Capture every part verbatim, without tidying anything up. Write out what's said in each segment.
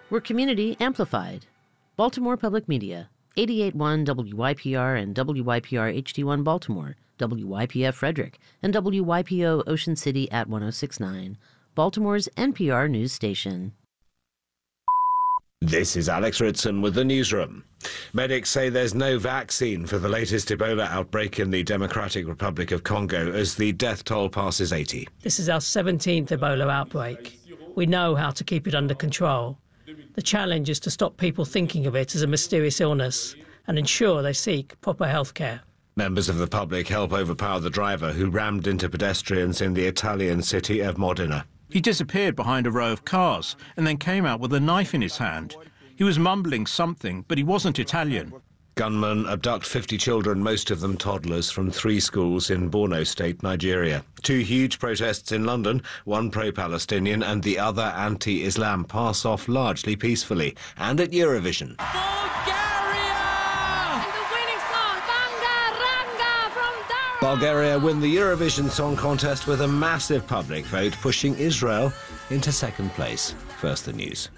We're community amplified. Baltimore Public Media, eighty-eight point one W Y P R and W Y P R H D one Baltimore, W Y P F Frederick, and W Y P O Ocean City at one oh six point nine, Baltimore's N P R news station. This is Alex Ritson with the newsroom. Medics say there's no vaccine for the latest Ebola outbreak in the Democratic Republic of Congo as the death toll passes eighty. This is our seventeenth Ebola outbreak. We know how to keep it under control. The challenge is to stop people thinking of it as a mysterious illness and ensure they seek proper health care. Members of the public help overpower the driver who rammed into pedestrians in the Italian city of Modena. He disappeared behind a row of cars and then came out with a knife in his hand. He was mumbling something, but he wasn't Italian. Gunmen abduct fifty children, most of them toddlers, from three schools in Borno State, Nigeria. Two huge protests in London, one pro-Palestinian and the other anti-Islam, pass off largely peacefully. And at Eurovision. Bulgaria! And the winning song, Banga Ranga from Dara! Bulgaria win the Eurovision Song Contest with a massive public vote, pushing Israel into second place. First the news.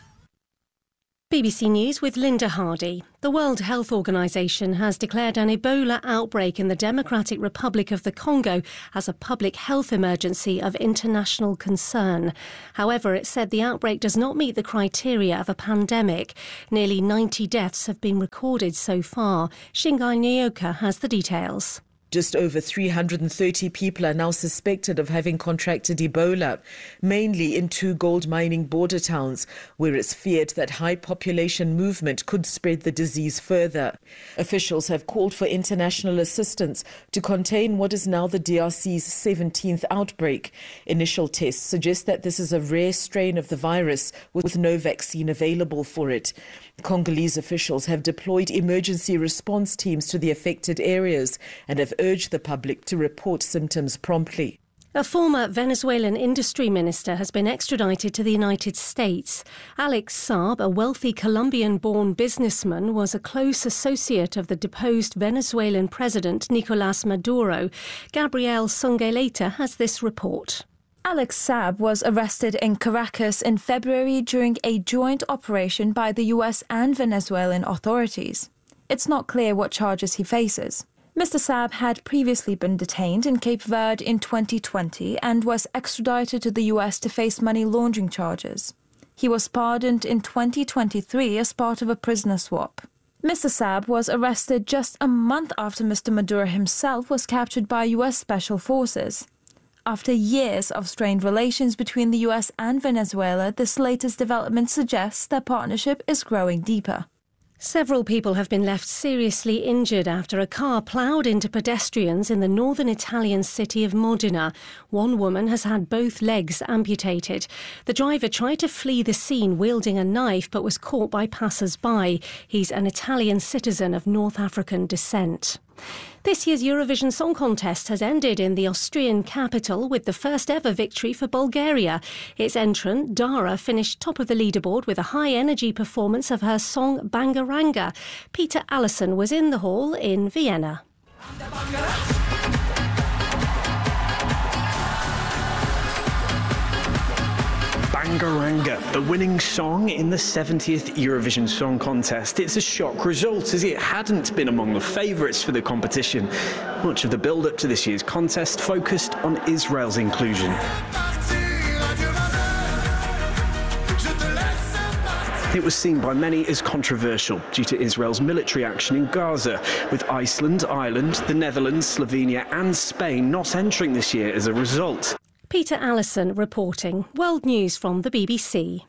B B C News with Linda Hardy. The World Health Organization has declared an Ebola outbreak in the Democratic Republic of the Congo as a public health emergency of international concern. However, it said the outbreak does not meet the criteria of a pandemic. Nearly ninety deaths have been recorded so far. Shingai Nyoka has the details. Just over three hundred thirty people are now suspected of having contracted Ebola, mainly in two gold mining border towns, where it's feared that high population movement could spread the disease further. Officials have called for international assistance to contain what is now the D R C's seventeenth outbreak. Initial tests suggest that this is a rare strain of the virus with no vaccine available for it. Congolese officials have deployed emergency response teams to the affected areas and have urged the public to report symptoms promptly. A former Venezuelan industry minister has been extradited to the United States. Alex Saab, a wealthy Colombian-born businessman, was a close associate of the deposed Venezuelan president Nicolás Maduro. Gabrielle Songeleta has this report. Alex Saab was arrested in Caracas in February during a joint operation by the U S and Venezuelan authorities. It's not clear what charges he faces. Mister Saab had previously been detained in Cape Verde in twenty twenty and was extradited to the U S to face money laundering charges. He was pardoned in twenty twenty-three as part of a prisoner swap. Mister Saab was arrested just a month after Mister Maduro himself was captured by U S Special Forces. After years of strained relations between the U S and Venezuela, this latest development suggests their partnership is growing deeper. Several people have been left seriously injured after a car ploughed into pedestrians in the northern Italian city of Modena. One woman has had both legs amputated. The driver tried to flee the scene wielding a knife but was caught by passers-by. He's an Italian citizen of North African descent. This year's Eurovision Song Contest has ended in the Austrian capital with the first ever victory for Bulgaria. Its entrant, Dara, finished top of the leaderboard with a high-energy performance of her song Bangaranga. Peter Allison was in the hall in Vienna. Bangaranga, the winning song in the seventieth Eurovision Song Contest. It's a shock result as it hadn't been among the favourites for the competition. Much of the build-up to this year's contest focused on Israel's inclusion. It was seen by many as controversial due to Israel's military action in Gaza, with Iceland, Ireland, the Netherlands, Slovenia and Spain not entering this year as a result. Peter Allison reporting. World News from the B B C.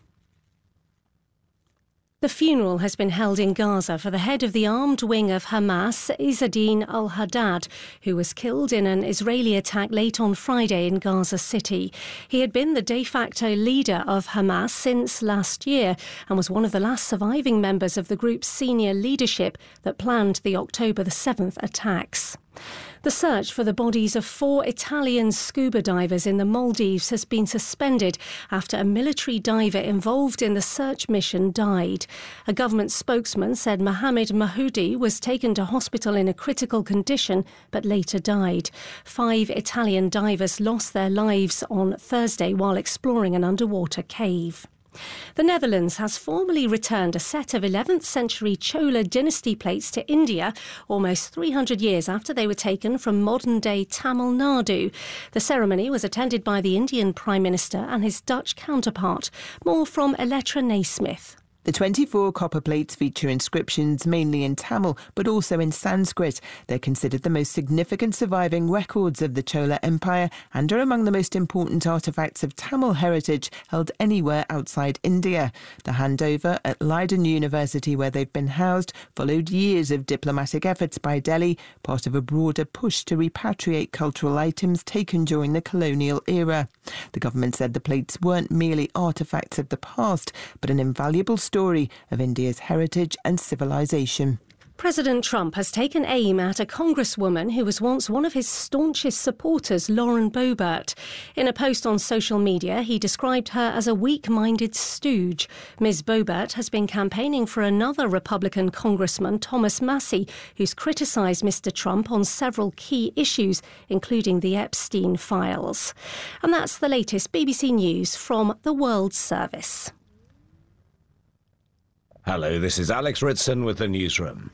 The funeral has been held in Gaza for the head of the armed wing of Hamas, Izzadin al-Haddad, who was killed in an Israeli attack late on Friday in Gaza City. He had been the de facto leader of Hamas since last year and was one of the last surviving members of the group's senior leadership that planned the October the seventh attacks. The search for the bodies of four Italian scuba divers in the Maldives has been suspended after a military diver involved in the search mission died. A government spokesman said Mohamed Mahoudi was taken to hospital in a critical condition but later died. Five Italian divers lost their lives on Thursday while exploring an underwater cave. The Netherlands has formally returned a set of eleventh century Chola dynasty plates to India, almost three hundred years after they were taken from modern-day Tamil Nadu. The ceremony was attended by the Indian Prime Minister and his Dutch counterpart. More from Elettra Naismith. The twenty-four copper plates feature inscriptions mainly in Tamil, but also in Sanskrit. They're considered the most significant surviving records of the Chola Empire and are among the most important artefacts of Tamil heritage held anywhere outside India. The handover at Leiden University, where they've been housed, followed years of diplomatic efforts by Delhi, part of a broader push to repatriate cultural items taken during the colonial era. The government said the plates weren't merely artefacts of the past, but an invaluable story of India's heritage and civilization. President Trump has taken aim at a congresswoman who was once one of his staunchest supporters, Lauren Boebert. In a post on social media, he described her as a weak-minded stooge. Miz Boebert has been campaigning for another Republican congressman, Thomas Massie, who's criticised Mister Trump on several key issues, including the Epstein files. And that's the latest B B C News from the World Service. Hello, this is Alex Ritson with the newsroom.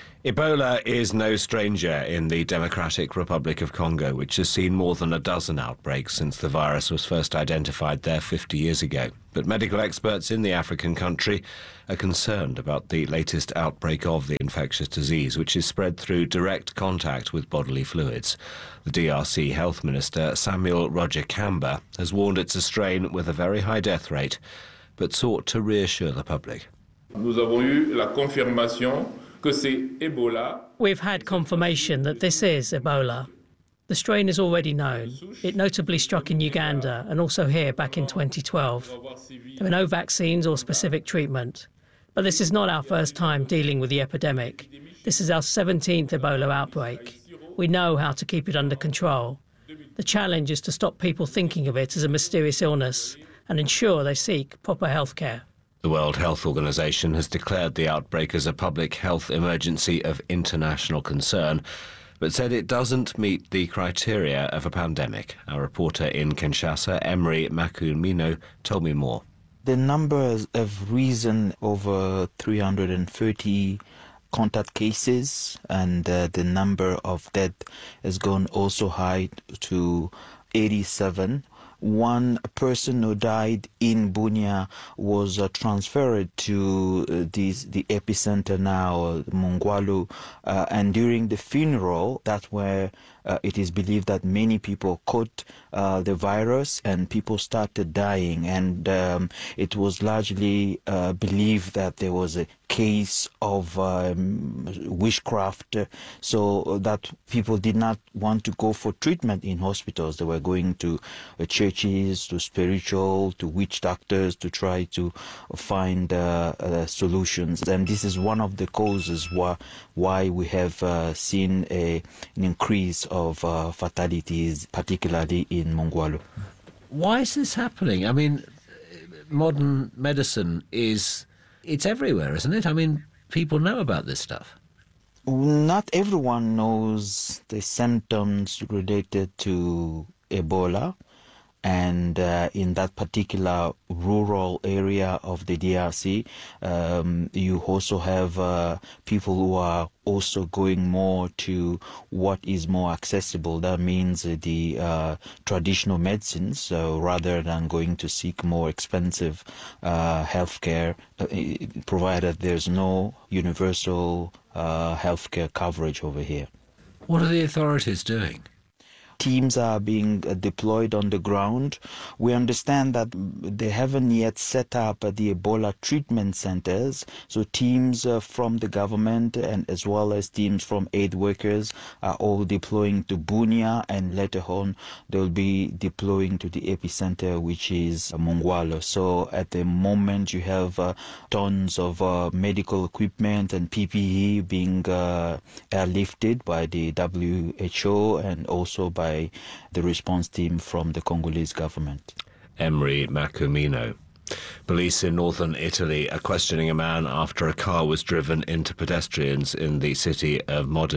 Ebola is no stranger in the Democratic Republic of Congo, which has seen more than a dozen outbreaks since the virus was first identified there fifty years ago. But medical experts in the African country are concerned about the latest outbreak of the infectious disease, which is spread through direct contact with bodily fluids. The D R C Health Minister, Samuel Roger Kamba, has warned it's a strain with a very high death rate, but sought to reassure the public. Nous avons eu la confirmation que c'est Ebola. We've had confirmation that this is Ebola. The strain is already known. It notably struck in Uganda and also here back in twenty twelve. There were no vaccines or specific treatment. But this is not our first time dealing with the epidemic. This is our seventeenth Ebola outbreak. We know how to keep it under control. The challenge is to stop people thinking of it as a mysterious illness and ensure they seek proper health care. The World Health Organization has declared the outbreak as a public health emergency of international concern, but said it doesn't meet the criteria of a pandemic. Our reporter in Kinshasa, Emery Makumino, told me more. The numbers have risen over three hundred thirty contact cases, and uh, the number of deaths has gone also high to eighty-seven. One person who died in Bunia was uh, transferred to uh, this, the epicenter now, uh, Mongwalu, uh, and during the funeral, that's where uh, it is believed that many people caught uh, the virus and people started dying, and um, it was largely uh, believed that there was a case of um, witchcraft, so that people did not want to go for treatment in hospitals. They were going to uh, churches, to spiritual, to witch doctors to try to find uh, uh, solutions. And this is one of the causes why, why we have uh, seen a, an increase of uh, fatalities, particularly in Mongwalu. Why is this happening? I mean, modern medicine is... it's everywhere, isn't it? I mean, people know about this stuff. Not everyone knows the symptoms related to Ebola. And uh, in that particular rural area of the D R C, um, you also have uh, people who are also going more to what is more accessible. That means uh, the uh, traditional medicines, so rather than going to seek more expensive uh, healthcare, uh, provided there's no universal uh, healthcare coverage over here. What are the authorities doing? Teams are being deployed on the ground. We understand that they haven't yet set up the Ebola treatment centers, so teams uh, from the government and as well as teams from aid workers are all deploying to Bunia, and later on they'll be deploying to the epicenter, which is Mongwalu. So at the moment you have uh, tons of uh, medical equipment and P P E being uh, airlifted by the W H O and also by the response team from the Congolese government. Emery Makumino. Police in northern Italy are questioning a man after a car was driven into pedestrians in the city of Modena.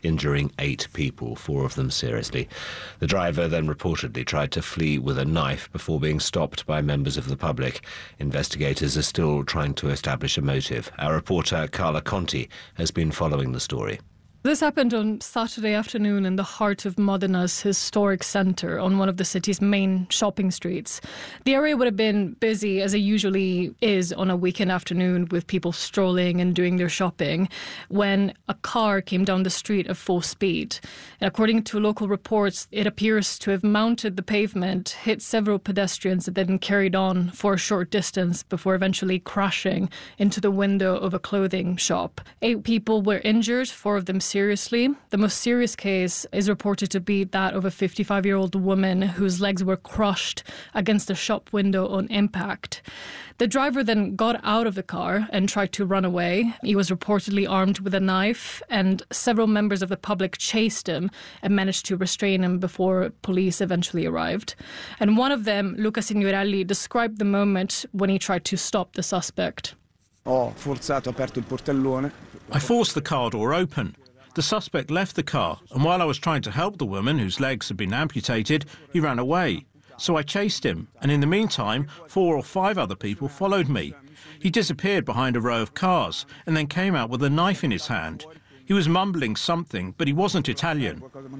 injuring eight people, four of them seriously. The driver then reportedly tried to flee with a knife before being stopped by members of the public. Investigators are still trying to establish a motive. Our reporter Carla Conti has been following the story. This happened on Saturday afternoon in the heart of Modena's historic centre on one of the city's main shopping streets. The area would have been busy, as it usually is on a weekend afternoon, with people strolling and doing their shopping, when a car came down the street at full speed. And according to local reports, it appears to have mounted the pavement, hit several pedestrians, and then carried on for a short distance before eventually crashing into the window of a clothing shop. Eight people were injured, four of them seriously. The most serious case is reported to be that of a fifty-five-year-old woman whose legs were crushed against a shop window on impact. The driver then got out of the car and tried to run away. He was reportedly armed with a knife, and several members of the public chased him and managed to restrain him before police eventually arrived. And one of them, Luca Signorelli, described the moment when he tried to stop the suspect. Ho forzato, aperto il portellone. I forced the car door open. The suspect left the car, and while I was trying to help the woman whose legs had been amputated, he ran away. So I chased him, and in the meantime, four or five other people followed me. He disappeared behind a row of cars, and then came out with a knife in his hand. He was mumbling something, but he wasn't Italian.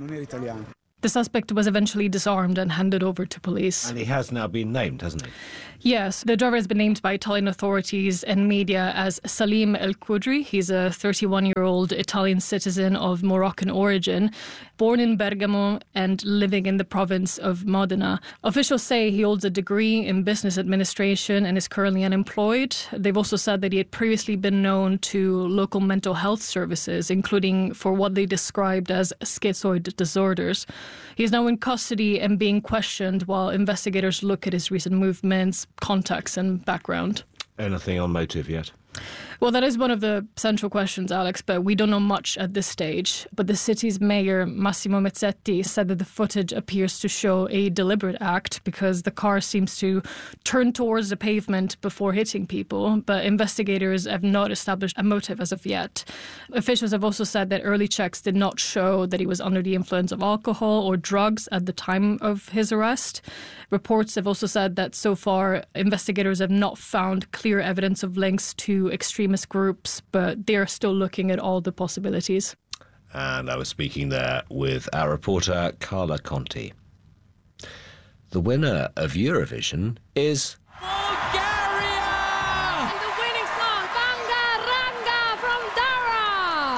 The suspect was eventually disarmed and handed over to police. And he has now been named, hasn't he? Yes, the driver has been named by Italian authorities and media as Salim El Qudri. He's a thirty-one-year-old Italian citizen of Moroccan origin, born in Bergamo and living in the province of Modena. Officials say he holds a degree in business administration and is currently unemployed. They've also said that he had previously been known to local mental health services, including for what they described as schizoid disorders. He is now in custody and being questioned while investigators look at his recent movements, contacts and background. Anything on motive yet? Well, that is one of the central questions, Alex, but we don't know much at this stage. But the city's mayor, Massimo Mezzetti, said that the footage appears to show a deliberate act because the car seems to turn towards the pavement before hitting people, but investigators have not established a motive as of yet. Officials have also said that early checks did not show that he was under the influence of alcohol or drugs at the time of his arrest. Reports have also said that so far investigators have not found clear evidence of links to extremist groups, but they are still looking at all the possibilities. And I was speaking there with our reporter Carla Conti. The winner of Eurovision is